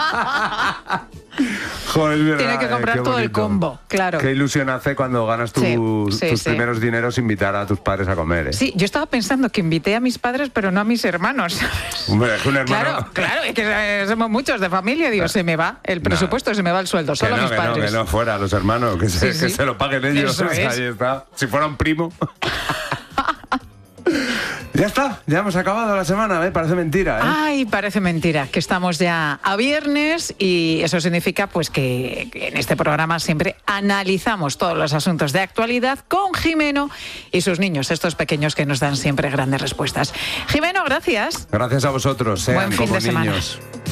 Joder, es verdad, Tiene que comprar todo el combo, claro. Qué ilusión hace cuando ganas tus primeros dineros invitar a tus padres a comer, ¿eh? Sí, yo estaba pensando que invité a mis padres, pero no a mis hermanos. Hombre, es un hermano... Claro, es que somos muchos de familia. Digo, se me va el presupuesto, se me va el sueldo, solo a mis padres. Que no, fuera, los hermanos, que se lo paguen ellos. Eso es. Ahí está. Si fuera un primo... Ya está, ya hemos acabado la semana, parece mentira, ¿eh? Ay, parece mentira, que estamos ya a viernes y eso significa pues que en este programa siempre analizamos todos los asuntos de actualidad con Jimeno y sus niños, estos pequeños que nos dan siempre grandes respuestas. Jimeno, gracias. Gracias a vosotros, sean Buen fin como de semana. niños.